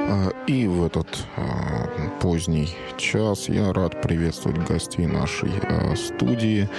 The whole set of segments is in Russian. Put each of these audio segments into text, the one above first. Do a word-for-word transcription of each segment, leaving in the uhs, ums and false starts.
И в этот поздний час я рад приветствовать гостей нашей студии.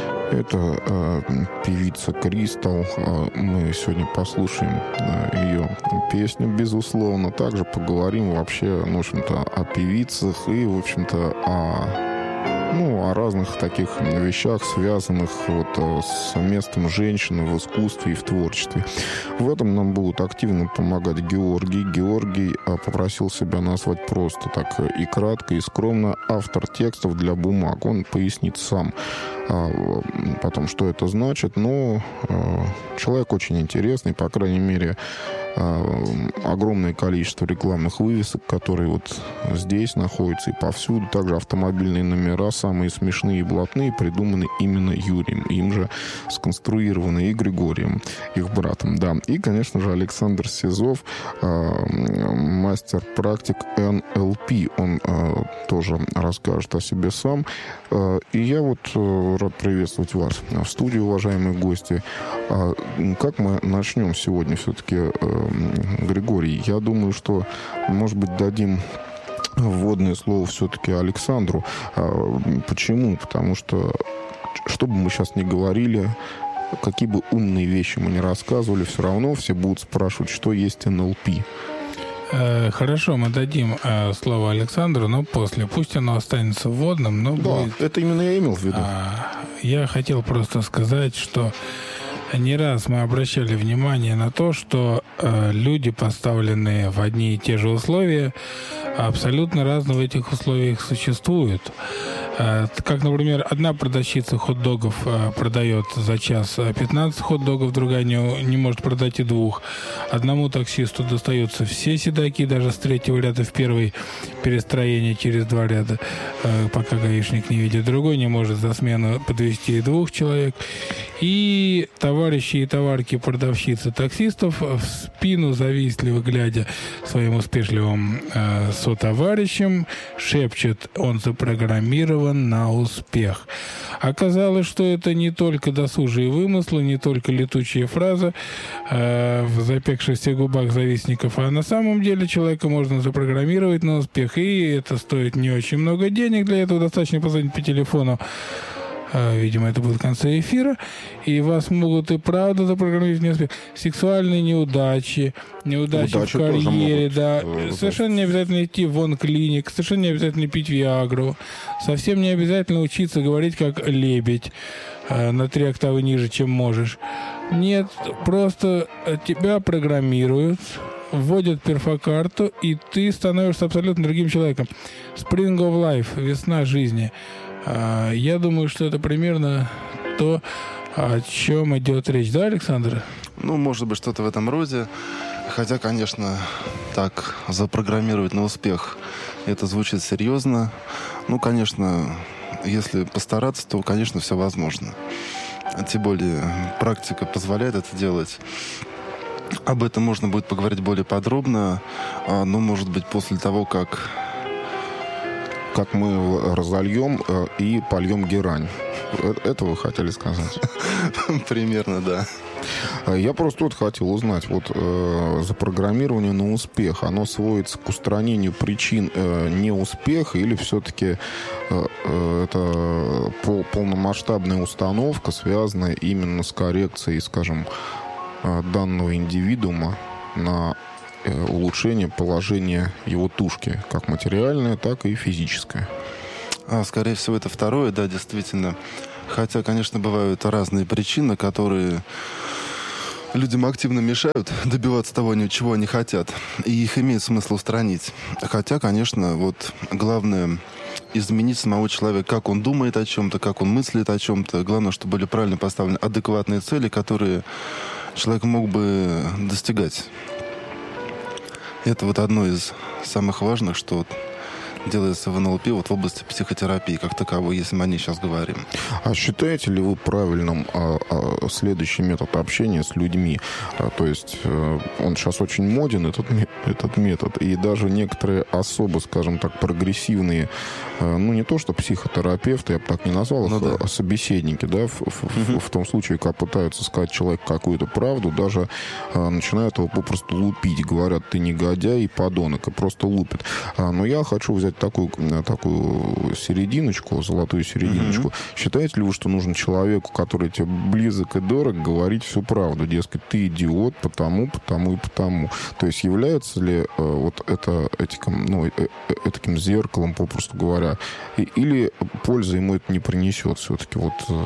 Это певица Кристал. Мы сегодня послушаем ее песню, безусловно. Также поговорим вообще, ну, в общем-то, о певицах и, в общем-то, о... Ну, о разных таких вещах, связанных вот с местом женщины в искусстве и в творчестве. В этом нам будут активно помогать Георгий. Георгий попросил себя назвать просто так и кратко, и скромно автор текстов для бумаг. Он пояснит сам потом, что это значит. Но человек очень интересный, по крайней мере, огромное количество рекламных вывесок, которые вот здесь находятся и повсюду. Также автомобильные номера, самые смешные и блатные, придуманы именно Юрием. Им же сконструированы и Григорием, их братом. Да. И, конечно же, Александр Сизов, мастер-практик эн эл пи. Он тоже расскажет о себе сам. И я вот рад приветствовать вас в студии, уважаемые гости. Как мы начнем сегодня все-таки, Григорий? Я думаю, что, может быть, дадим вводное слово все-таки Александру. Почему? Потому что, что бы мы сейчас ни говорили, какие бы умные вещи мы ни рассказывали, все равно все будут спрашивать, что есть эн эл пи. Хорошо, мы дадим э, слово Александру, но после. Пусть оно останется вводным, но да, будет... это именно я имел в виду. А, я хотел просто сказать, что не раз мы обращали внимание на то, что э, люди, поставленные в одни и те же условия, абсолютно разно в этих условиях существуют. Э, как, например, одна продавщица хот-догов э, продает за час пятнадцать хот-догов, другая не, не может продать и двух. Одному таксисту достаются все седаки, даже с третьего ряда в первый, перестроение через два ряда, э, пока гаишник не видит. Другой не может за смену подвести двух человек. И товарищи и товарки продавщицы таксистов, в спину завистливо глядя своим успешливым э, сотоварищам, шепчет: он запрограммирован на успех. Оказалось, что это не только досужие вымыслы, не только летучая фраза э, в запекшихся губах завистников, а на самом деле человека можно запрограммировать на успех, и это стоит не очень много денег. Для этого достаточно позвонить по телефону. Видимо, это будет в конце эфира. И вас могут и правда запрограммировать на успех. Сексуальные неудачи, неудачи Удачи в карьере, да. Быть. Совершенно не обязательно идти в он-клиник, совершенно не обязательно пить виагру, совсем не обязательно учиться говорить как лебедь на три октавы ниже, чем можешь. Нет, просто тебя программируют, вводят перфокарту, и ты становишься абсолютно другим человеком. Spring of Life, весна жизни. Я думаю, что это примерно то, о чем идет речь. Да, Александр? Ну, может быть, что-то в этом роде. Хотя, конечно, так запрограммировать на успех, это звучит серьезно. Ну, конечно, если постараться, то, конечно, все возможно. Тем более, практика позволяет это делать. Об этом можно будет поговорить более подробно, но, может быть, после того, как... как мы разольем э, и польем герань. Это вы хотели сказать? Примерно, да. Я просто вот хотел узнать, вот э, запрограммирование на успех, оно сводится к устранению причин э, неуспеха, или все-таки э, э, это пол, полномасштабная установка, связанная именно с коррекцией, скажем, э, данного индивидуума на улучшение положения его тушки, как материальное, так и физическое? А, скорее всего, это второе, да, действительно. Хотя, конечно, бывают разные причины, которые людям активно мешают добиваться того, чего они хотят. И их имеет смысл устранить. Хотя, конечно, вот главное изменить самого человека, как он думает о чем-то, как он мыслит о чем-то. Главное, чтобы были правильно поставлены адекватные цели, которые человек мог бы достигать. Это вот одно из самых важных, что делается в эн эл пи, вот в области психотерапии, как таковой, если мы о ней сейчас говорим. А считаете ли вы правильным а, а, следующий метод общения с людьми? А, то есть а, он сейчас очень моден, этот, этот метод, и даже некоторые особо, скажем так, прогрессивные, а, ну не то что психотерапевты, я бы так не назвал их, ну, да. а собеседники, да, в, в, угу. в, в том случае, когда пытаются сказать человеку какую-то правду, даже а, начинают его попросту лупить, говорят, ты негодяй и подонок, и просто лупят. А, но я хочу взять такую, такую серединочку, золотую серединочку. Mm-hmm. Считаете ли вы, что нужно человеку, который тебе близок и дорог, говорить всю правду? Дескать, ты идиот, потому, потому и потому. То есть является ли э, вот это этиком, ну, э, э, этаким зеркалом, попросту говоря, и, или пользы ему это не принесет все-таки? Вот... Э...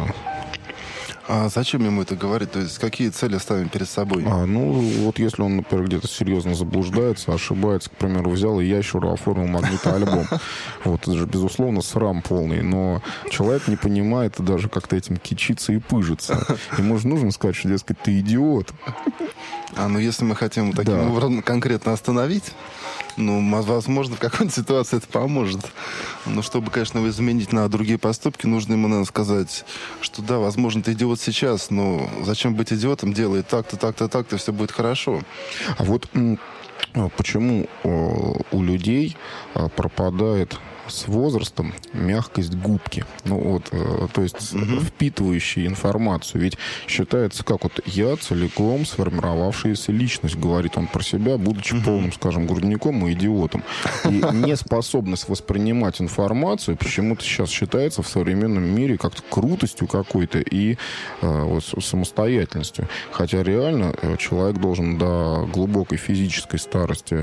А зачем ему это говорить? То есть какие цели ставим перед собой? А, ну, вот если он, например, где-то серьезно заблуждается, ошибается, к примеру, взял и ящеру оформил магнитоальбом. Вот, это же, безусловно, срам полный. Но человек не понимает даже как-то этим кичиться и пыжиться. Ему же нужно сказать, что, дескать, ты идиот. А, ну, если мы хотим таким да. образом конкретно остановить, ну, возможно, в какой-то ситуации это поможет. Но чтобы, конечно, его изменить на другие поступки, нужно ему, наверное, сказать, что да, возможно, ты идиот сейчас, но зачем быть идиотом? Делай так-то, так-то, так-то, все будет хорошо. А вот почему у людей пропадает с возрастом мягкость губки? Ну вот, то есть угу. впитывающая информацию. Ведь считается, как вот я целиком сформировавшаяся личность, говорит он про себя, будучи угу. полным, скажем, грудником и идиотом. И неспособность воспринимать информацию почему-то сейчас считается в современном мире как-то крутостью какой-то и вот, самостоятельностью. Хотя реально человек должен до глубокой физической старости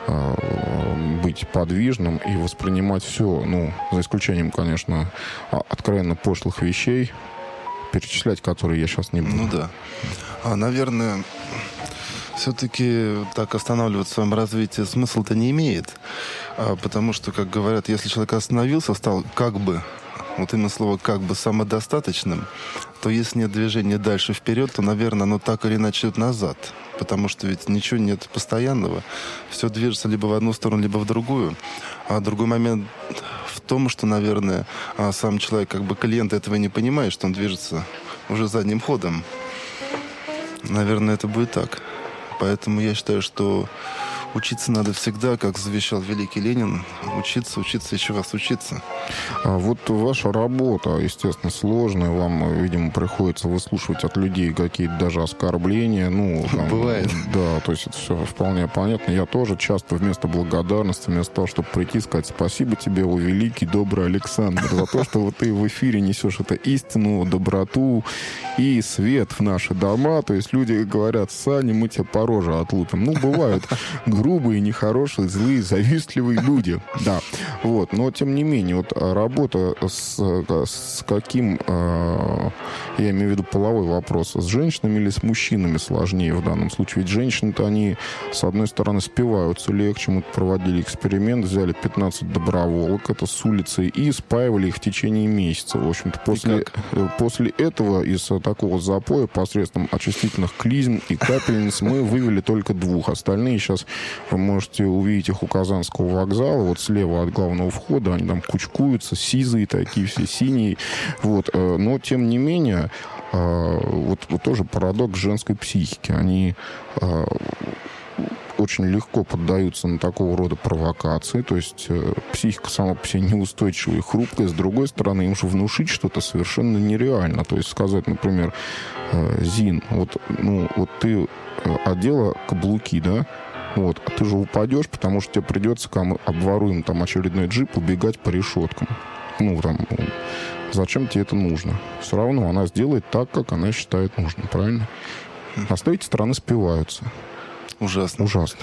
быть подвижным и воспринимать все, ну, за исключением, конечно, откровенно пошлых вещей, перечислять которые я сейчас не буду. Ну да. А, наверное, все-таки так останавливаться в своем развитии смысл-то не имеет. А, потому что, как говорят, если человек остановился, стал как бы, вот именно слово «как бы» самодостаточным, то если нет движения дальше вперед, то, наверное, оно так или иначе идет назад. Потому что ведь ничего нет постоянного. Все движется либо в одну сторону, либо в другую. А другой момент в том, что, наверное, сам человек, как бы клиент этого не понимает, что он движется уже задним ходом. Наверное, это будет так. Поэтому я считаю, что учиться надо всегда, как завещал великий Ленин, учиться, учиться, еще раз учиться. А вот ваша работа, естественно, сложная. Вам, видимо, приходится выслушивать от людей какие-то даже оскорбления. Ну, там, бывает. Да, то есть это все вполне понятно. Я тоже часто вместо благодарности, вместо того, чтобы прийти и сказать спасибо тебе, о великий, добрый Александр, за то, что вот ты в эфире несешь это истину, доброту и свет в наши дома. То есть люди говорят: Саня, мы тебя по роже отлупим. Ну, бывают грубые, нехорошие, злые, завистливые люди. Да. Вот. Но, тем не менее, вот работа с, с каким, э, я имею в виду половой вопрос, с женщинами или с мужчинами сложнее в данном случае? Ведь женщины-то, они, с одной стороны, спиваются легче. Мы проводили эксперимент, взяли пятнадцать доброволок, это с улицы, и спаивали их в течение месяца. В общем-то, после, после этого из такого запоя посредством очистительных клизм и капельниц мы вывели только двух. Остальные сейчас вы можете увидеть их у Казанского вокзала, вот слева от главного входа, они там кучкуются, сизые такие все, синие. Вот. Но, тем не менее, вот, вот тоже парадокс женской психики. Они очень легко поддаются на такого рода провокации, то есть психика сама по себе неустойчивая и хрупкая. С другой стороны, им же внушить что-то совершенно нереально. То есть сказать, например, Зин, вот, ну, вот ты одела каблуки, да, вот, а ты же упадешь, потому что тебе придется, когда мы обворуем там очередной джип, убегать по решеткам. Ну, там, зачем тебе это нужно? Все равно она сделает так, как она считает нужным, правильно? А с третьей стороны спиваются. Ужасно. Ужасно.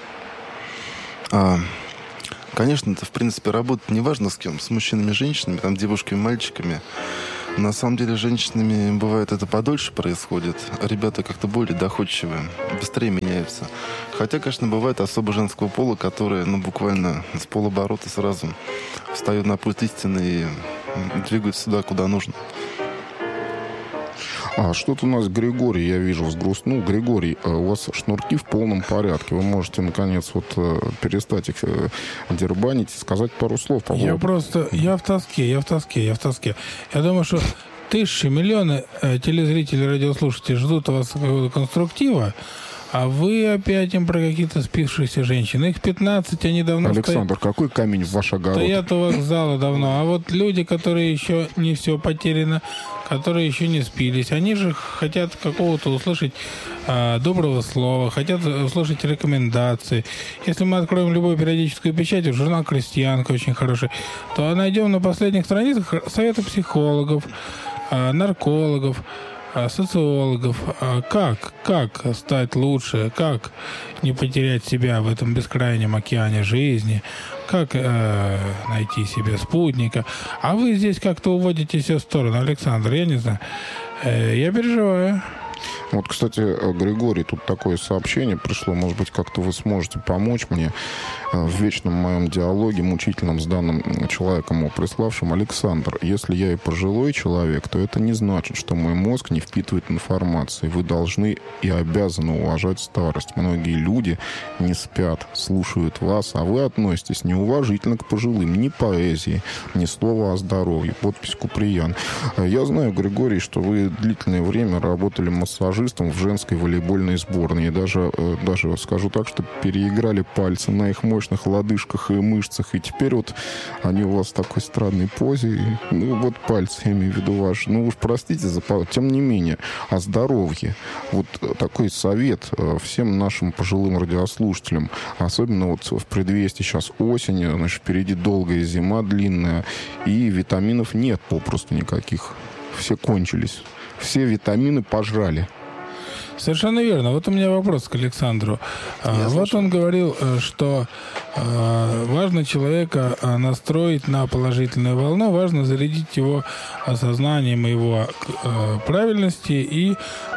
А, конечно, это, в принципе, работает неважно с кем, с мужчинами, женщинами, там, девушками, мальчиками. На самом деле, с женщинами, бывает, это подольше происходит. Ребята как-то более доходчивые, быстрее меняются. Хотя, конечно, бывает особо женского пола, которые, ну, буквально с полоборота сразу встают на путь истины и двигаются сюда, куда нужно. А что-то у нас Григорий, я вижу, взгрустнул. Григорий, у вас шнурки в полном порядке. Вы можете, наконец, вот перестать их дербанить и сказать пару слов по поводу. Я просто, я в тоске, я в тоске, я в тоске. Я думаю, что тысячи, миллионы телезрителей, радиослушателей ждут у вас какого-то конструктива, а вы опять им про какие-то спившиеся женщины. Их пятнадцать, они давно Александр, стоят, какой камень в ваш огород? стоят у вокзала давно. А вот люди, которые еще не все потеряно, которые еще не спились, они же хотят какого-то услышать а, доброго слова, хотят услышать рекомендации. Если мы откроем любую периодическую печать, журнал «Крестьянка» очень хороший, то найдем на последних страницах советы психологов, а, наркологов, социологов, как, как стать лучше, как не потерять себя в этом бескрайнем океане жизни, как э, найти себе спутника. А вы здесь как-то уводите все в сторону, Александр, я не знаю. Э, я переживаю. Вот, кстати, Григорий, тут такое сообщение пришло. Может быть, как-то вы сможете помочь мне в вечном моем диалоге, мучительном с данным человеком, его приславшим. Александр, если я и пожилой человек, то это не значит, что мой мозг не впитывает информации. Вы должны и обязаны уважать старость. Многие люди не спят, слушают вас, а вы относитесь неуважительно к пожилым. Ни поэзии, ни слова о здоровье. Подпись Куприян. Я знаю, Григорий, что вы длительное время работали массажистом в женской волейбольной сборной. И даже, даже скажу так, что переиграли пальцы на их мощных лодыжках и мышцах. И теперь вот они у вас в такой странной позе. И, ну, вот пальцы, я имею в виду ваши. Ну, уж простите за... Тем не менее, о здоровье. Вот такой совет всем нашим пожилым радиослушателям. Особенно вот в предвестии сейчас осени. Значит, впереди долгая зима длинная. И витаминов нет попросту никаких. Все кончились. Все витамины пожрали. Совершенно верно. Вот у меня вопрос к Александру. Я вот слышу. Он говорил, что важно человека настроить на положительную волну, важно зарядить его осознанием его правильности и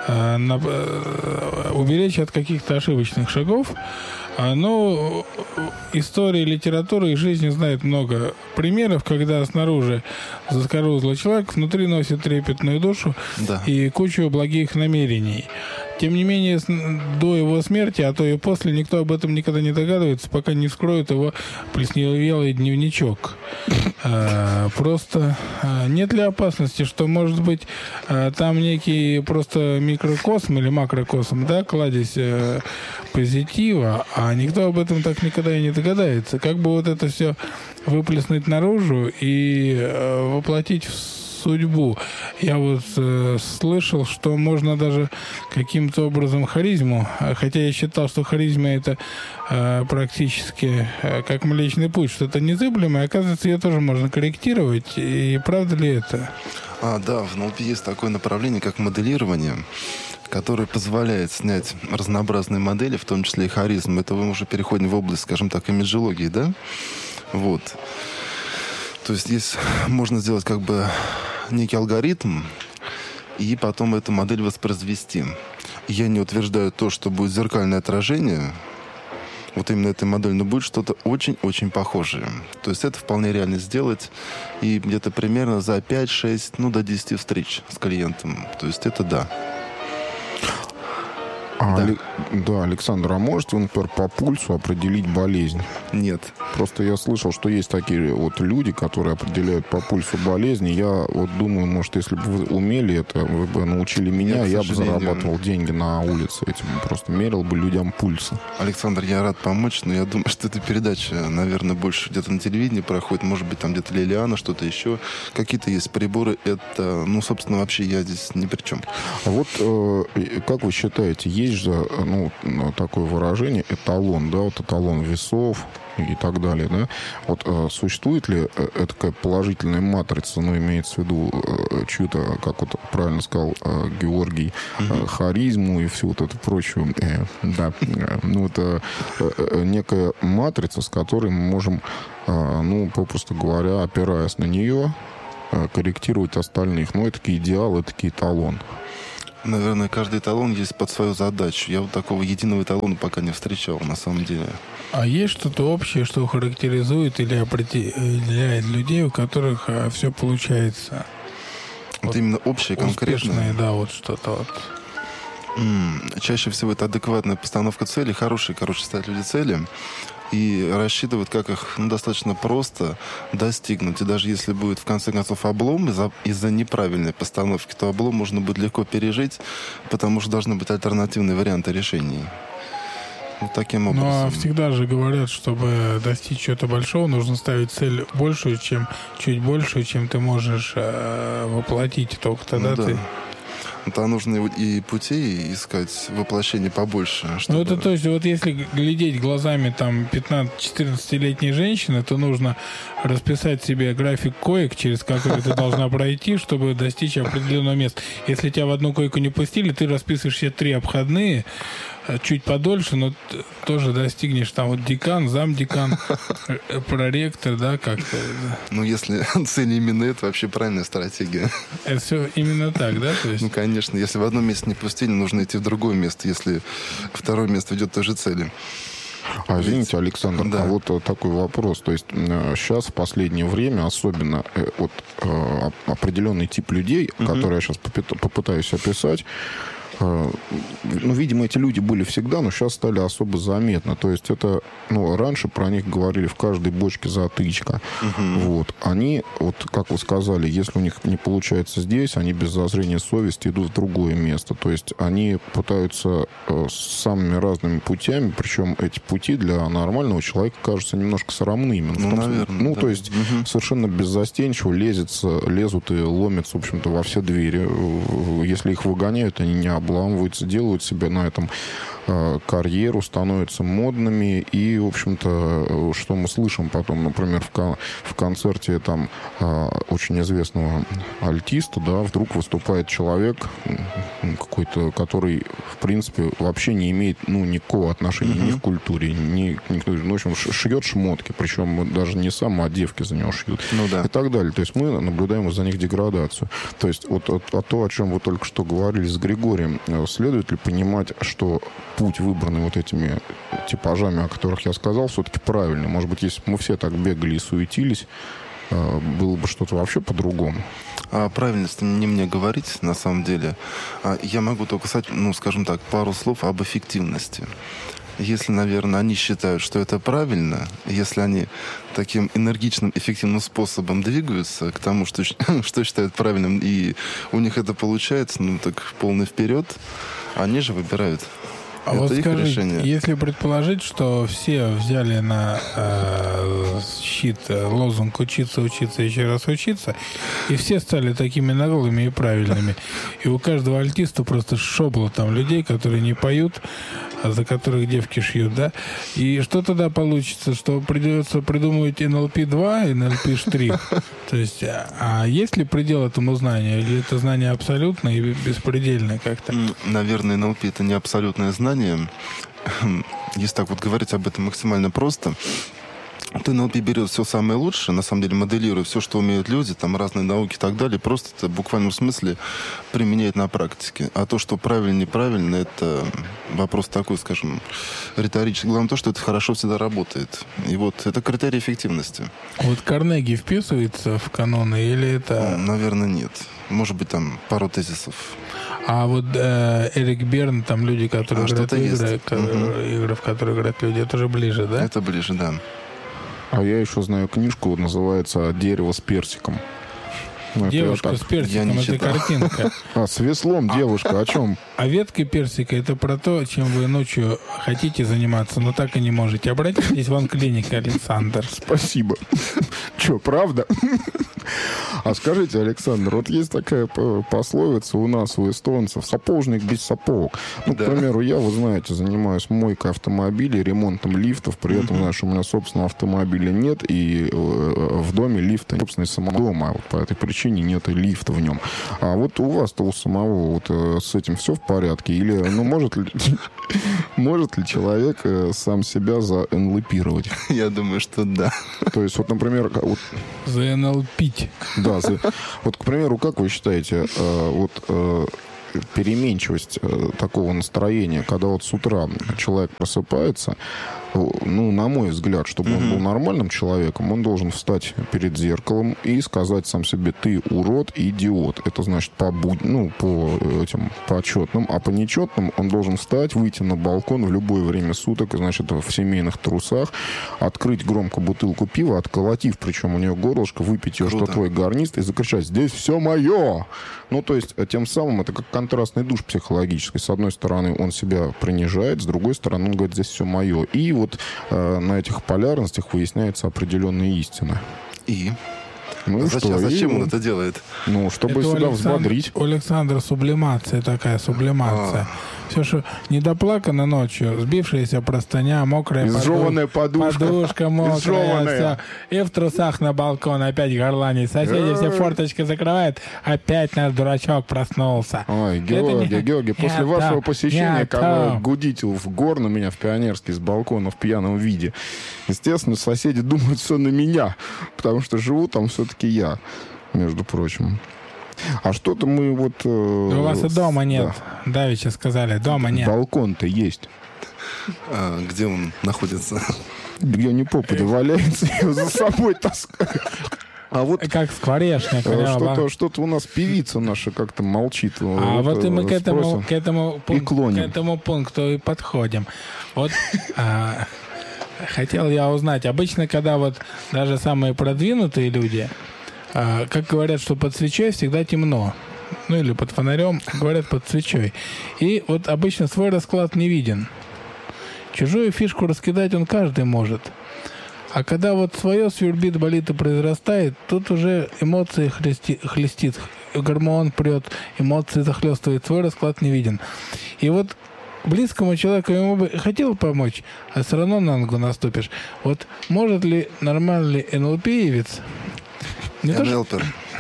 уберечь от каких-то ошибочных шагов. Но история, литература и жизнь знает много примеров, когда снаружи заскорузлый человек внутри носит трепетную душу, да, и кучу благих намерений. Тем не менее, до его смерти, а то и после, никто об этом никогда не догадывается, пока не вскроет его плесневелый дневничок. Просто нет ли опасности, что, может быть, там некий просто микрокосм или макрокосм, да, кладезь позитива, а никто об этом так никогда и не догадается. Как бы вот это все выплеснуть наружу и воплотить в судьбу. Я вот э, слышал, что можно даже каким-то образом харизму, хотя я считал, что харизма это э, практически э, как Млечный Путь, что-то незыблемое, оказывается, ее тоже можно корректировать. И правда ли это? А, да, в эн эл пи есть такое направление, как моделирование, которое позволяет снять разнообразные модели, в том числе и харизм. Это мы уже переходим в область, скажем так, имиджологии, да? Вот. То есть здесь можно сделать как бы некий алгоритм и потом эту модель воспроизвести. Я не утверждаю то, что будет зеркальное отражение вот именно этой модели, но будет что-то очень-очень похожее. То есть это вполне реально сделать и где-то примерно за пять-шесть, ну до десяти встреч с клиентом. То есть это да. А, да. да, Александр, а можете вы, например, по пульсу определить болезнь? Нет. Просто я слышал, что есть такие вот люди, которые определяют по пульсу болезни. Я вот думаю, может, если бы вы умели это, вы бы научили меня, Нет, я бы зарабатывал деньги на улице этим. Просто мерил бы людям пульсы. Александр, я рад помочь, но я думаю, что эта передача, наверное, больше где-то на телевидении проходит. Может быть, там где-то Лилиана, что-то еще. Какие-то есть приборы. Это, ну, собственно, вообще я здесь ни при чем. А вот э, как вы считаете, есть же, ну, такое выражение эталон, да, вот эталон весов и так далее, да? Вот э, существует ли э, такая положительная матрица, ну, имеется в виду э, чью-то, как вот правильно сказал э, Георгий, э, харизму и всю вот эту прочую, э, да, э, ну, это э, некая матрица, с которой мы можем, э, ну, попросту говоря, опираясь на нее, э, корректировать остальных. Ну, это такой идеал, это такой эталон. Наверное, каждый эталон есть под свою задачу. Я вот такого единого эталона пока не встречал, на самом деле. А есть что-то общее, что характеризует или определяет людей, у которых а, все получается? Это вот именно общее, конкретное? Успешное, да, вот что-то вот. Mm, чаще всего это адекватная постановка целей, хорошие, короче, ставят люди цели и рассчитывают, как их ну, достаточно просто достигнуть. И даже если будет, в конце концов, облом из-за, из-за неправильной постановки, то облом можно будет легко пережить, потому что должны быть альтернативные варианты решений. Вот таким образом. Ну, а всегда же говорят, чтобы достичь чего-то большого, нужно ставить цель большую, чем чуть большую, чем ты можешь э, воплотить. Только тогда ну, да. ты... То нужно и пути искать воплощение побольше. Чтобы... Ну, это то есть, вот если глядеть глазами там пятнадцати-четырнадцатилетней женщины, то нужно расписать себе график коек, через который ты должна пройти, чтобы достичь определенного места. Если тебя в одну койку не пустили, ты расписываешь себе три обходные, чуть подольше, но тоже достигнешь там вот декан, замдекан, проректор, да, как-то. Ну, если цель именно это, вообще правильная стратегия. Это все именно так, да? То есть... Ну, конечно. Если в одном месте не пустили, нужно идти в другое место, если второе место ведет к той же цели. А извините, Александр, да. а вот такой вопрос. То есть сейчас в последнее время особенно вот определенный тип людей, угу. которые я сейчас попытаюсь описать, ну, видимо, эти люди были всегда, но сейчас стали особо заметны. То есть это, ну, раньше про них говорили в каждой бочке затычка. Uh-huh. Вот. Они, вот, как вы сказали, если у них не получается здесь, они без зазрения совести идут в другое место. То есть они пытаются э, самыми разными путями, причем эти пути для нормального человека кажутся немножко срамными. Ну, том, наверное. Ну, да. то есть uh-huh. совершенно беззастенчиво лезется, лезут и ломятся, в общем-то, во все двери. Если их выгоняют, они не обламываются, делают себе на этом э, карьеру, становятся модными. И, в общем-то, что мы слышим потом, например, в, кон- в концерте там э, очень известного альтиста, да, вдруг выступает человек какой-то, который, в принципе, вообще не имеет, ну, никакого отношения mm-hmm. ни к культуре, ни, ни к... Ну, в общем, шьет шмотки, причем даже не сам, а девки за него шьют. Ну, да. И так далее. То есть мы наблюдаем за них деградацию. То есть вот а, а то, о чем вы только что говорили с Григорием, следует ли понимать, что путь, выбранный вот этими типажами, о которых я сказал, все-таки правильный? Может быть, если бы мы все так бегали и суетились, было бы что-то вообще по-другому? А правильность не мне говорить, на самом деле. Я могу только сказать, ну, скажем так, пару слов об эффективности. Если, наверное, они считают, что это правильно, если они таким энергичным, эффективным способом двигаются к тому, что, что считают правильным, и у них это получается, ну, так полный вперед, они же выбирают. А это вот их скажи, решение. Если предположить, что все взяли на э, щит лозунг «учиться, учиться, еще раз учиться», и все стали такими наглыми и правильными, и у каждого альтиста просто шобло там людей, которые не поют, а за которых девки шьют, да? И что тогда получится? Что придется придумывать эн эл пи два, эн эл пи штрих? То есть, а есть ли предел этому знанию? Или это знание абсолютное и беспредельное как-то? Наверное, эн эл пи — это не абсолютное знание. Если так вот говорить об этом максимально просто, то эн эл пи берет все самое лучшее, на самом деле моделирует все, что умеют люди, там разные науки и так далее, просто это в буквальном смысле применяет на практике. А то, что правильно, неправильно, это вопрос такой, скажем, риторический. Главное то, что это хорошо всегда работает. И вот это критерий эффективности. Вот Карнеги вписывается в каноны или это... Наверное, нет. Может быть, там пару тезисов. А вот э, Эрик Берн, там люди, которые а, играют в игры, которые, угу. игры, в которые играют люди, это же ближе, да? Это ближе, да. А я еще знаю книжку, называется «Дерево с персиком». Ну, девушка с персиком, это читал. Картинка. А, с веслом девушка, о чем? А ветка персика — это про то, чем вы ночью хотите заниматься, но так и не можете. Обратитесь в клинику, Александр. Спасибо. Че, правда? А скажите, Александр, вот есть такая пословица у нас, у эстонцев: сапожник без сапог. Ну, да. К примеру, я, вы знаете, занимаюсь мойкой автомобилей, ремонтом лифтов, при этом, знаешь, у меня собственного автомобиля нет, и в доме лифта, собственно, самого дома, вот по этой причине нет и лифта в нем. А вот у вас-то у самого вот с этим все в порядке? Или, ну, может ли, может ли человек сам себя заэнлэпировать? Я думаю, что да. То есть, вот, например... Вот, заэнэлпить. Да, за, вот, к примеру, как вы считаете, э, вот э, переменчивость э, такого настроения, когда вот с утра человек просыпается, ну, на мой взгляд, чтобы mm-hmm. он был нормальным человеком, он должен встать перед зеркалом и сказать сам себе: ты урод и идиот. Это значит по буд... ну, по этим почетным, а по нечетным он должен встать, выйти на балкон в любое время суток, значит, в семейных трусах, открыть громко бутылку пива, отколотив, причем у нее горлышко, выпить ее, что твой гарнист, и закричать: здесь все мое! Ну, то есть, тем самым это как контрастный душ психологический. С одной стороны, он себя принижает, с другой стороны, он говорит: здесь все мое. И вот э, на этих полярностях выясняется определенная истина. И? Ну, а что? зачем, зачем и, он это делает? Ну, чтобы это себя Александр, взбодрить. У Александра сублимация такая, сублимация. А. Все, что недоплакано ночью, сбившаяся простыня, мокрая изжеванная подушка, подушка мокрая, все. И в трусах на балкон опять горланит. Соседи все форточки закрывают, опять наш дурачок проснулся. Ой, Георгий, не... Георгий, после нет, вашего посещения, нет, когда вы гудите в гор на меня в Пионерский с балкона в пьяном виде, естественно, соседи думают все на меня, потому что живу там все-таки я, между прочим. А что-то мы вот... Э, у вас и дома нет. Да. Давеча сказали, дома нет. Балкон-то есть. А, где он находится? Где не попади валяется, я за собой таскаю. А вот как скворечник. Что-то, что-то у нас певица наша как-то молчит. А вот, вот и мы к этому, к, этому пунк, к этому пункту и подходим. Вот... а, хотел я узнать. Обычно, когда вот даже самые продвинутые люди... как говорят, что под свечой всегда темно. Ну, или под фонарем, говорят, под свечой. И вот обычно свой расклад не виден. Чужую фишку раскидать он каждый может. А когда вот свое свербит, болит и произрастает, тут уже эмоции хлести, хлестит, гормон прет, эмоции захлестывает, свой расклад не виден. И вот близкому человеку ему бы хотел помочь, а все равно на ногу наступишь. Вот может ли нормальный эн эл пи-евец... НЛПер.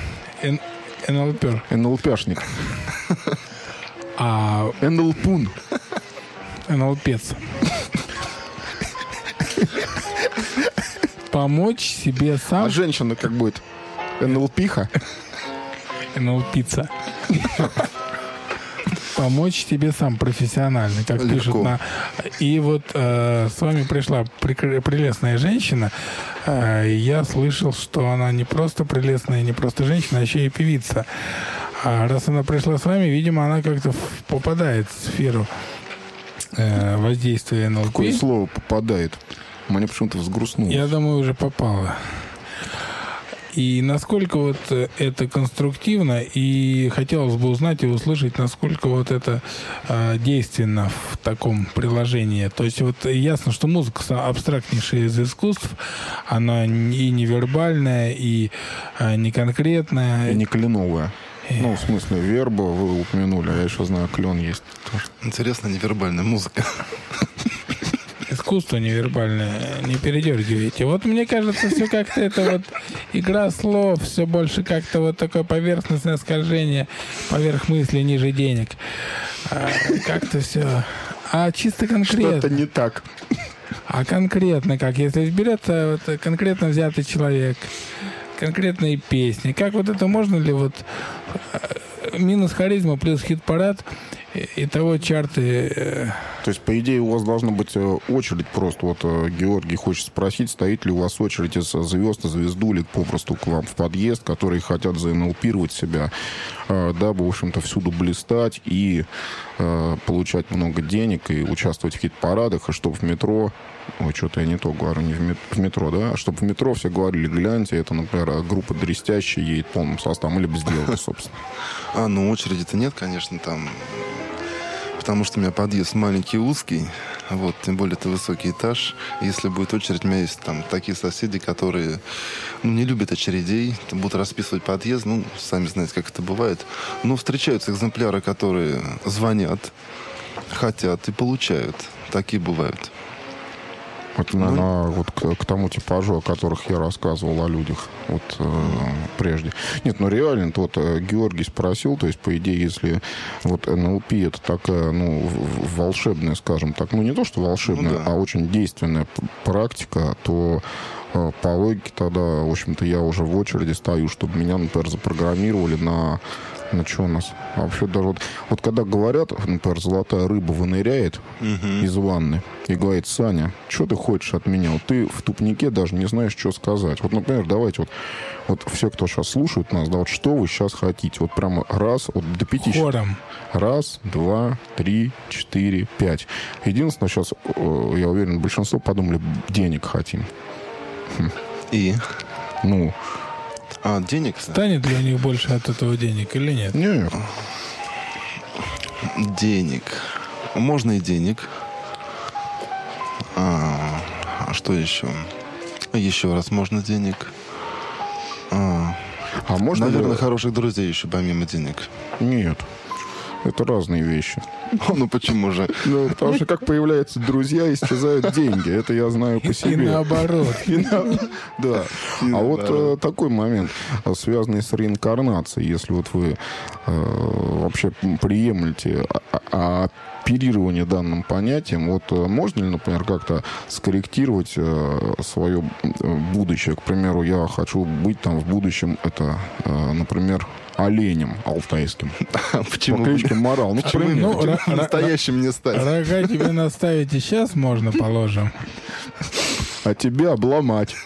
НЛПер. НЛПшник. А... НЛПун. НЛПец. Помочь себе сам... А женщина как будет? НЛПиха? НЛПица. Помочь тебе сам профессионально, как легко пишут на... И вот э, с вами пришла прик... прелестная женщина. Э, я слышал, что она не просто прелестная, не просто женщина, а еще и певица. А раз она пришла с вами, видимо, она как-то попадает в сферу э, воздействия эн эл пи. Какое слово попадает? Мне почему-то взгрустнуло. Я думаю, уже попала. И насколько вот это конструктивно, и хотелось бы узнать и услышать, насколько вот это э, действенно в таком приложении. То есть вот ясно, что музыка абстрактнейшая из искусств, она и невербальная, и э, не конкретная. И не кленовая. И... Ну, в смысле, верба вы упомянули, а я еще знаю, клен есть тоже. Интересно, невербальная музыка. Искусство невербальное, не передергивайте. Вот мне кажется, все как-то это вот игра слов, все больше как-то вот такое поверхностное скольжение поверх мысли ниже денег. А, как-то все. А чисто конкретно. Что-то не так. А конкретно как? Если берется вот конкретно взятый человек, конкретные песни, как вот это можно ли вот минус харизма плюс хит-парад, итого чарты... То есть, по идее, у вас должна быть очередь просто. Вот Георгий хочет спросить, стоит ли у вас очередь из звезд, звезду или попросту к вам в подъезд, которые хотят заэнэлпировать себя, дабы, в общем-то, всюду блистать и э, получать много денег и участвовать в хит-парадах, и чтобы в метро... Ой, что-то я не то говорю, не в, мет... в метро, да? А чтобы в метро все говорили: гляньте, это, например, группа «Дрестящая» едет полным составом, или без дела, собственно. А, ну, очереди-то нет, конечно, там... Потому что у меня подъезд маленький, узкий, вот, тем более это высокий этаж. Если будет очередь, у меня есть там такие соседи, которые ну, не любят очередей, будут расписывать подъезд, ну, сами знаете, как это бывает. Но встречаются экземпляры, которые звонят, хотят и получают. Такие бывают. Это, наверное, ну, вот к, к тому типажу, о которых я рассказывал о людях вот, э, прежде. Нет, ну реально, вот э, Георгий спросил, то есть, по идее, если вот эн эл пи это такая, ну, волшебная, скажем так, ну не то, что волшебная, ну, да. а очень действенная практика, то по логике тогда, в общем-то, я уже в очереди стою, чтобы меня, например, запрограммировали на... На что у нас? А вообще даже вот, вот когда говорят, например, золотая рыба выныряет uh-huh. из ванны и говорит: Саня, что ты хочешь от меня? Вот ты в тупнике даже не знаешь, что сказать. Вот, например, давайте вот, вот все, кто сейчас слушает нас, да, вот что вы сейчас хотите? Вот прямо раз, вот до пяти. Хором. Раз, два, три, четыре, пять. Единственное, сейчас, я уверен, большинство подумали: денег хотим. И? Ну... А, денег? Станет ли у них больше от этого денег или нет? Нет. Денег. Можно и денег. А, а что еще? Еще раз можно денег. А, а можно, наверное, ли... хороших друзей еще помимо денег. Нет. Это разные вещи. Ну почему же? Ну, потому что как появляются друзья, исчезают деньги. Это я знаю по себе. И наоборот. Да. А вот такой момент, связанный с реинкарнацией. Если вот вы вообще приемлете оперирование данным понятием, вот можно ли, например, как-то скорректировать свое будущее? К примеру, я хочу быть там в будущем, это, например, оленем алтайским. Почему? По кличке Морал. Ну, почему ну, р- настоящим не стать? Рога тебе наставить и сейчас можно, положим. А тебя обломать.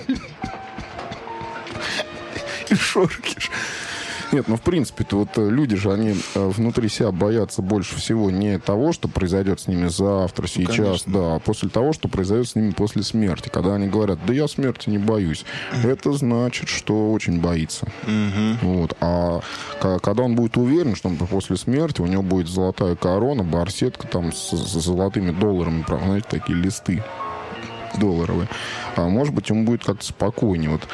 И шоркиш. Нет, ну, в принципе-то, вот люди же, они внутри себя боятся больше всего не того, что произойдет с ними завтра, сейчас, ну, да, а после того, что произойдет с ними после смерти. Когда они говорят: да я смерти не боюсь, это значит, что очень боится. Mm-hmm. Вот. А когда он будет уверен, что он после смерти у него будет золотая корона, барсетка там с, с золотыми долларами, знаете, такие листы долларовые, а может быть, ему будет как-то спокойнее. Вот.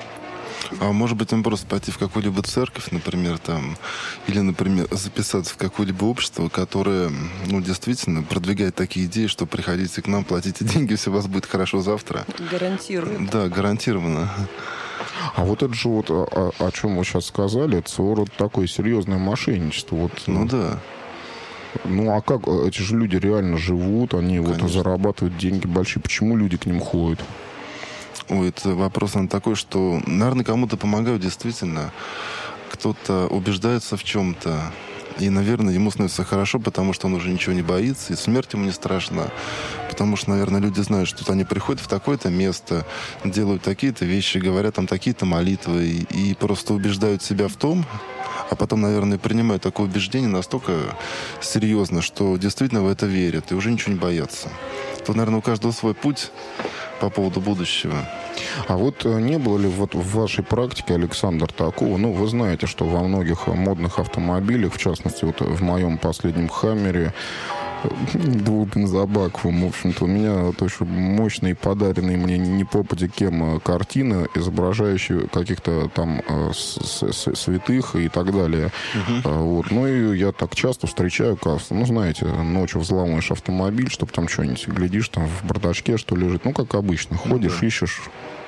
А может быть, им просто пойти в какую-либо церковь, например, там, или, например, записаться в какое-либо общество, которое, ну, действительно продвигает такие идеи, что приходите к нам, платите деньги, все у вас будет хорошо завтра. Гарантирует. Да, гарантированно. А вот это же вот, о, о чем вы сейчас сказали, это своего рода такое серьезное мошенничество. Вот, ну, да. Ну, а как? Эти же люди реально живут, они Конечно. вот зарабатывают деньги большие. Почему люди к ним ходят? Ой, это вопрос он такой, что, наверное, кому-то помогают действительно. Кто-то убеждается в чем-то. И, наверное, ему становится хорошо, потому что он уже ничего не боится, и смерть ему не страшна. Потому что, наверное, люди знают, что они приходят в такое-то место, делают такие-то вещи, говорят там такие-то молитвы, и просто убеждают себя в том, а потом, наверное, принимают такое убеждение настолько серьезно, что действительно в это верят и уже ничего не боятся. Тут, наверное, у каждого свой путь по поводу будущего. А вот не было ли вот в вашей практике, Александр, такого? Ну, вы знаете, что во многих модных автомобилях, в частности, вот в моем последнем «Хаммере», двухбензобаковым, в общем-то, у меня очень мощные, подаренные мне не попади кем картины, изображающие каких-то там святых и так далее. Uh-huh. Вот. Ну и я так часто встречаю, как, ну, знаете, ночью взламываешь автомобиль, чтобы там что-нибудь, глядишь, там в бардачке что лежит, ну, как обычно, ходишь, uh-huh. ищешь,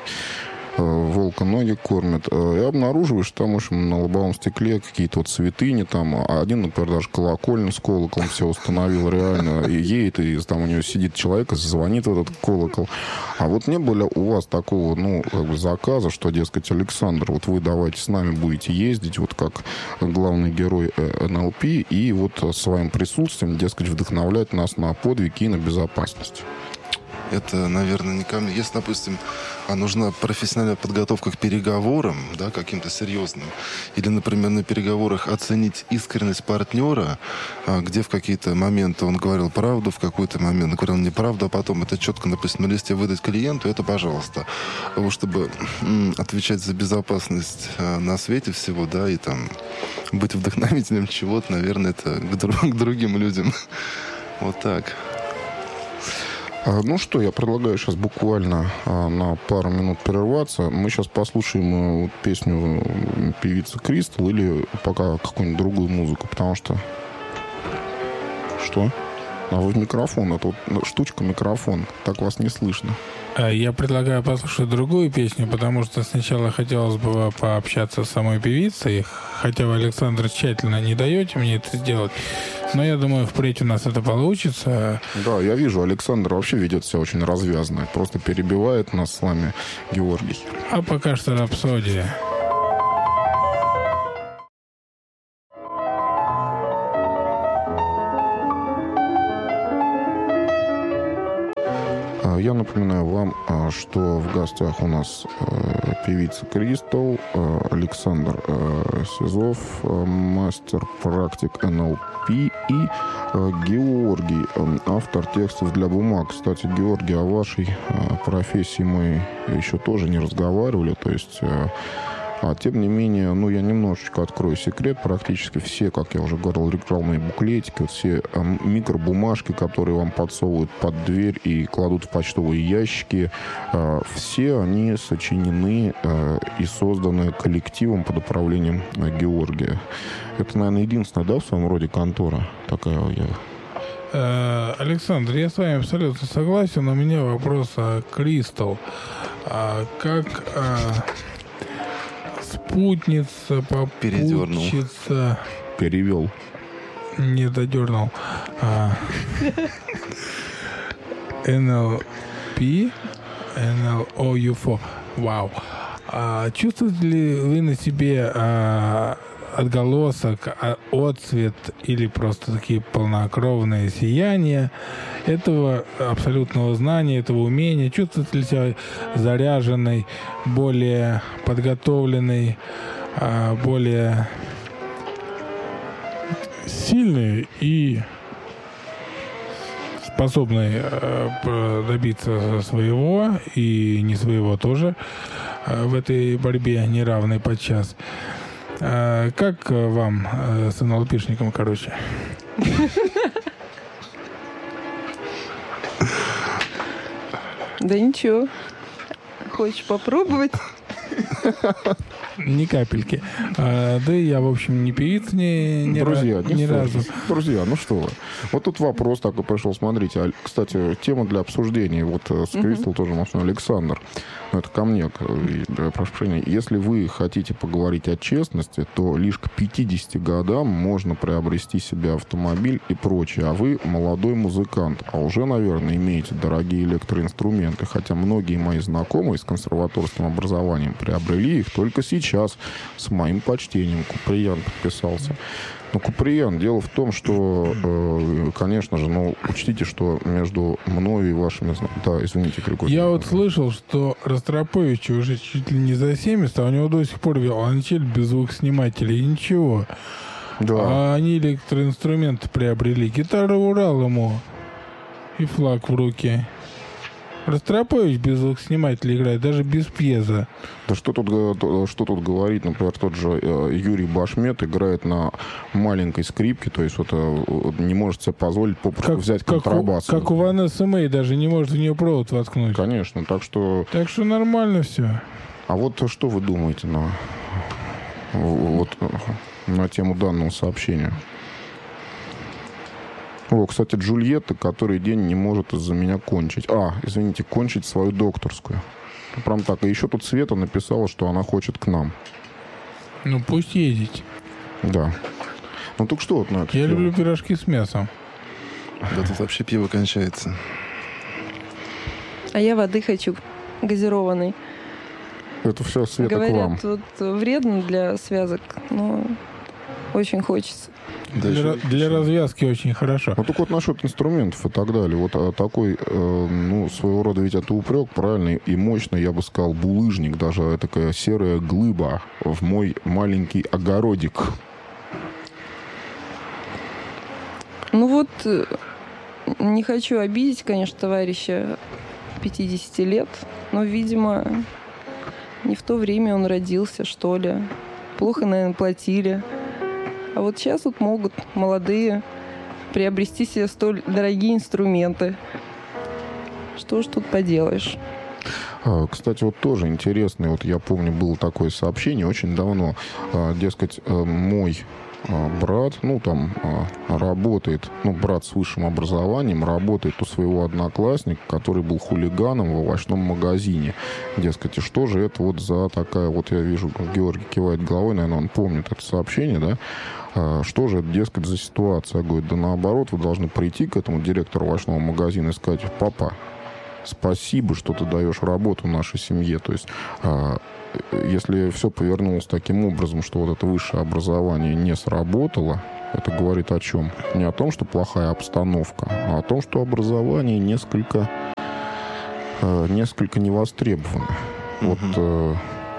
волка ноги кормят, и обнаруживаешь там, в общем, на лобовом стекле какие-то вот святыни, там, один, например, даже колокольню с колоколом все установил реально, и едет, и там у него сидит человек, и звонит в этот колокол. А вот не было у вас такого, ну, как бы заказа, что, дескать, Александр, вот вы давайте с нами будете ездить, вот как главный герой эн эл пи, и вот своим присутствием, дескать, вдохновлять нас на подвиги и на безопасность? Это, наверное, не ко мне. Если, допустим, нужна профессиональная подготовка к переговорам, да, каким-то серьезным, или, например, на переговорах оценить искренность партнера, где в какие-то моменты он говорил правду, в какой-то момент он говорил неправду, а потом это четко, допустим, на листе выдать клиенту, это пожалуйста. Чтобы отвечать за безопасность на свете всего, да, и там быть вдохновителем чего-то, наверное, это к, друг, к другим людям. Вот так. Ну что, я предлагаю сейчас буквально а, на пару минут прерваться. Мы сейчас послушаем а, песню певицы Кристал или пока какую-нибудь другую музыку, потому что... Что? А вы в микрофон, это вот штучка микрофон, так вас не слышно. Я предлагаю послушать другую песню, потому что сначала хотелось бы пообщаться с самой певицей, хотя вы, Александр, тщательно не даете мне это сделать, но я думаю, впредь у нас это получится. Да, я вижу, Александр вообще ведет себя очень развязно, просто перебивает нас с вами Георгий. А пока что рапсодия. Я напоминаю вам, что в гостях у нас певица Кристал, Александр Сизов, мастер-практик эн эл пи, и Георгий, автор текстов для бумаг. Кстати, Георгий, о вашей профессии мы еще тоже не разговаривали, то есть... А тем не менее, ну, я немножечко открою секрет. Практически все, как я уже говорил, рекламные буклетики, вот все э, микробумажки, которые вам подсовывают под дверь и кладут в почтовые ящики, э, все они сочинены э, и созданы коллективом под управлением э, Георгия. Это, наверное, единственная, да, в своем роде контора такая я... Александр, я с вами абсолютно согласен. У меня вопрос о Кристал. А как... А... Спутница, попутчица... Перевел. Не додернул. А, эн эл пи, эн эл о ю эф о. Вау. А, чувствуете ли вы на себе а, отголосок, а, отцвет или просто такие полнокровные сияния этого абсолютного знания, этого умения? Чувствуете ли себя заряженной, более подготовленной, а, более сильной и способной а, добиться своего и не своего тоже а, в этой борьбе неравной подчас? А, как вам а, с эн эл пи-шником, короче? Да ничего. Хочешь попробовать? Ни капельки. А, да и я, в общем, не певица ни, ни, Друзья, ra- не ни разу. Друзья, ну что вы. Вот тут вопрос такой пришел. Смотрите, кстати, тема для обсуждения. Вот с Кристал uh-huh. тоже, может, Александр. Ну, это ко мне, прошу прощения. Если вы хотите поговорить о честности, то лишь к пятидесяти годам можно приобрести себе автомобиль и прочее. А вы молодой музыкант, а уже, наверное, имеете дорогие электроинструменты. Хотя многие мои знакомые с консерваторским образованием приобрели их только сейчас. С моим почтением. Куприян подписался. Ну, Куприян, дело в том, что, э, конечно же, ну, учтите, что между мной и вашими... Да, извините, Григорий. Я вот слышал, что Ростроповичу уже чуть ли не за семьдесят, а у него до сих пор виолончель без звукоснимателя и ничего. Да. А они электроинструменты приобрели. Гитара Урал ему и флаг в руки. Ростропович без звукоснимателя играет, даже без пьеза. Да что тут, что тут говорить, например, тот же Юрий Башмет играет на маленькой скрипке, то есть вот не может себе позволить попросту взять контрабас. Как у, как у Ванессы Мэй, даже не может в нее провод воткнуть. Конечно, так что... Так что нормально все. А вот что вы думаете на, вот, на тему данного сообщения? О, кстати, Джульетта, который день не может из-за меня кончить. А, извините, кончить свою докторскую. Прям так. И еще тут Света написала, что она хочет к нам. Ну, пусть ездить. Да. Ну, так что вот на это? Я дело? люблю пирожки с мясом. Да тут вообще пиво кончается. А я воды хочу газированной. Это все, Света, Говорят, к вам. вот вредно для связок, но очень хочется. Да для, еще, для еще. развязки очень хорошо. Ну, так вот насчет инструментов и так далее. Вот а, такой, э, ну, своего рода ведь это упрек, правильный и мощный, я бы сказал, булыжник, даже такая серая глыба в мой маленький огородик. Ну вот, не хочу обидеть, конечно, товарища пятидесяти лет, но, видимо, не в то время он родился, что ли. Плохо, наверное, платили. А вот сейчас вот могут молодые приобрести себе столь дорогие инструменты. Что ж тут поделаешь? Кстати, вот тоже интересно, вот я помню, было такое сообщение очень давно, дескать, мой брат, ну, там, работает, ну, брат с высшим образованием, работает у своего одноклассника, который был хулиганом в овощном магазине. Дескать, и что же это вот за такая, вот я вижу, Георгий кивает головой, наверное, он помнит это сообщение, да? Что же это, дескать, за ситуация? Говорит, да наоборот, вы должны прийти к этому директору овощного магазина и сказать: папа, спасибо, что ты даешь работу нашей семье. То есть, если все повернулось таким образом, что вот это высшее образование не сработало, это говорит о чем? Не о том, что плохая обстановка, а о том, что образование несколько, несколько не востребовано. Mm-hmm. Вот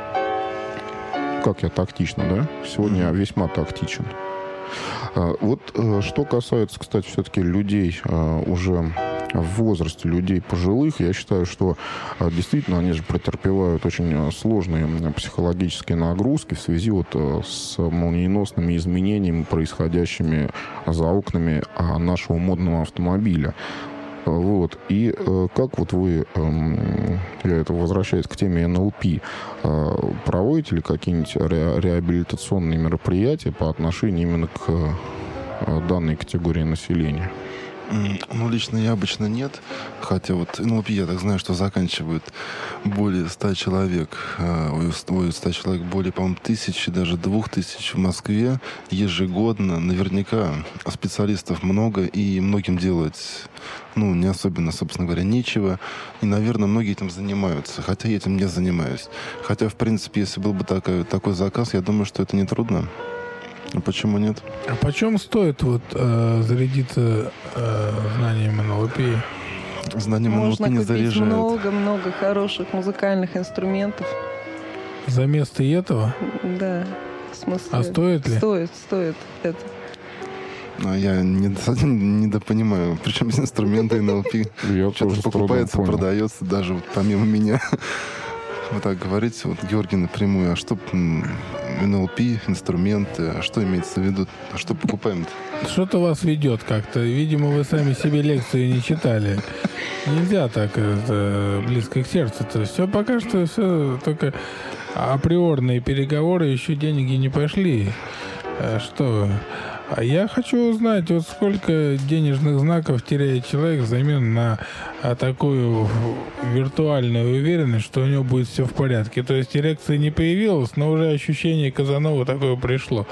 как я тактично, да? Сегодня я весьма тактичен. Вот что касается, кстати, все-таки людей уже в возрасте, людей пожилых, я считаю, что действительно они же претерпевают очень сложные психологические нагрузки в связи вот с молниеносными изменениями, происходящими за окнами нашего модного автомобиля. Вот. И э, как вот вы, э, я это возвращаюсь к теме эн эл пи, э, проводите ли какие-нибудь ре, реабилитационные мероприятия по отношению именно к э, данной категории населения? Ну, лично я обычно нет. Хотя вот эн эл пи, я так знаю, что заканчивают более ста человек. Ой, ста человек, более, по-моему, тысячи, даже двух тысяч в Москве ежегодно. Наверняка специалистов много, и многим делать, ну, не особенно, собственно говоря, нечего. И, наверное, многие этим занимаются. Хотя я этим не занимаюсь. Хотя, в принципе, если был бы такой, такой заказ, я думаю, что это нетрудно. А почему нет? А почем стоит вот э, зарядиться э, знанием эн эл пи? Знанием эн эл пи не заряжают. Можно купить много-много хороших музыкальных инструментов. За место этого? Да. В смысле, а стоит ли? Стоит, стоит это. А я недопонимаю. Причем без инструмента эн эл пи. Что-то покупается, продается даже вот помимо меня. Вы так говорите, вот Георгий напрямую, а что эн эл пи, инструменты, а что имеется в виду, а что покупаем-то? Что-то вас ведет как-то. Видимо, вы сами себе лекции не читали. Нельзя так это, близко к сердцу-то. Все пока что все только априорные переговоры, еще деньги не пошли. Что? А я хочу узнать, вот сколько денежных знаков теряет человек взамен на а, такую виртуальную уверенность, что у него будет все в порядке. То есть эрекции не появилось, но уже ощущение Казанова такое пришло.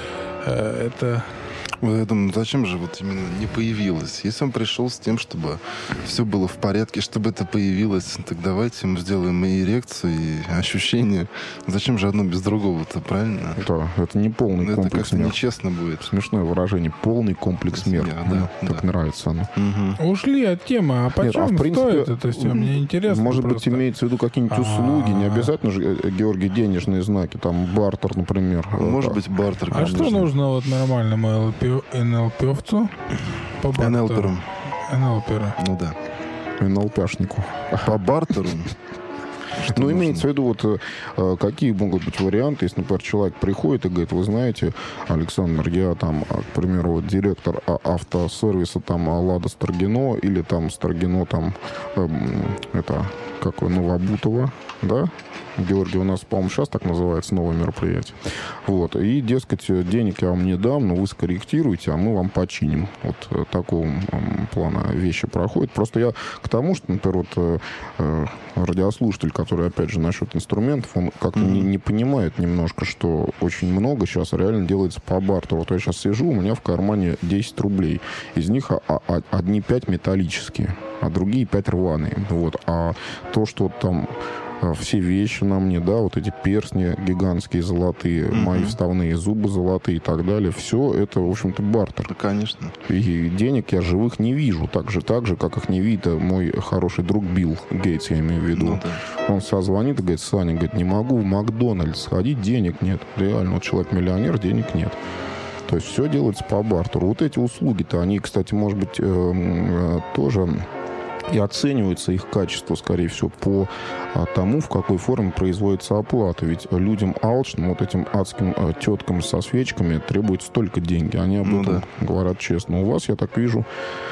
А, это... Вот я думаю, зачем же вот именно не появилось? Если он пришел с тем, чтобы все было в порядке, чтобы это появилось, так давайте мы сделаем и эрекцию, и ощущения. Зачем же одно без другого-то, правильно? Да, это не полный это комплекс как-то мер. Нечестно будет. Смешное выражение. Полный комплекс мер. мер Мне да, так да. нравится оно. Угу. Ушли от темы. А почем Нет, а в принципе, стоит это все? Мне интересно. Может просто. быть, имеется в виду какие-нибудь А-а-а. услуги. Не обязательно же, Георгий, денежные знаки. Там бартер, например. Может да. быть, бартер, А конечно. что нужно вот нормальному эн эл пи-овцу? эн эл перу. эн эл перу. Ну да. эн эл пешнику. По бартеру. Ну, нужно? Имеется в виду, вот э, какие могут быть варианты, если, например, человек приходит и говорит: вы знаете, Александр, я там, к примеру, вот, директор автосервиса там Лада Старгино, или там Старгино там, э, это, как вы, Новобутово, да? Георгий, у нас, по-моему, сейчас так называется новое мероприятие. Вот. И, дескать, денег я вам не дам, но вы скорректируете, а мы вам починим. Вот такого плана вещи проходят. Просто я к тому, что, например, вот э, радиослушатель, который, опять же, насчет инструментов, он как-то mm-hmm. не, не понимает немножко, что очень много сейчас реально делается по бартеру. Вот я сейчас сижу, у меня в кармане десять рублей. Из них а, а, одни пять металлические, а другие пять рваные. Вот. А то, что там все вещи на мне, да, вот эти перстни гигантские золотые, mm-hmm. мои вставные зубы золотые и так далее, все это, в общем-то, бартер. Да, конечно. И денег я живых не вижу, так же, так же, как их не видит мой хороший друг Билл Гейтс, я имею в виду. Ну, да. Он созвонит и говорит: Саня, говорит, не могу в Макдональдс сходить, денег нет. Реально, вот человек миллионер, денег нет. То есть все делается по бартеру. Вот эти услуги-то, они, кстати, может быть, э, э, тоже... И оценивается их качество, скорее всего, по а, тому, в какой форме производится оплата. Ведь людям алчным, вот этим адским а, теткам со свечками требуется столько деньги. Они об ну, этом да. говорят честно. У вас, я так вижу,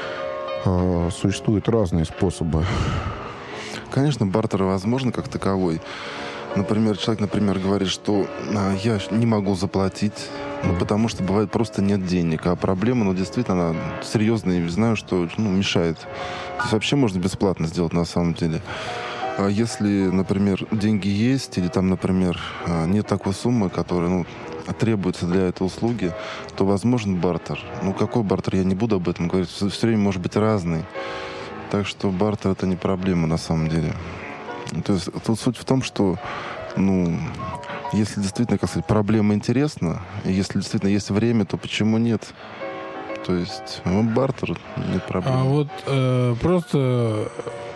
а, существуют разные способы. Конечно, бартер возможно как таковой. Например, человек, например, говорит, что а, я не могу заплатить, ну, потому что бывает просто нет денег. А проблема, ну, действительно, она серьезная, и знаю, что ну, мешает. То есть вообще можно бесплатно сделать на самом деле. А если, например, деньги есть, или там, например, нет такой суммы, которая, ну, требуется для этой услуги, то возможен бартер. Ну, какой бартер? Я не буду об этом говорить. Все время может быть разный. Так что бартер — это не проблема на самом деле. То есть тут суть в том, что, ну, если действительно, как сказать, проблема интересна, и если действительно есть время, то почему нет? То есть, ну, бартер — нет проблем. А вот э, просто